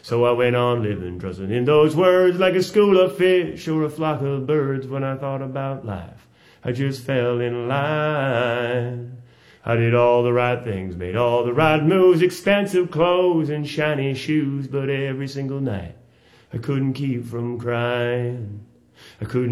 So I went on living, trusting in those words like a school of fish or a flock of birds. When I thought about life, I just fell in line. I did all the right things, made all the right moves, expensive clothes and shiny shoes, but every single night I couldn't keep from crying. I couldn't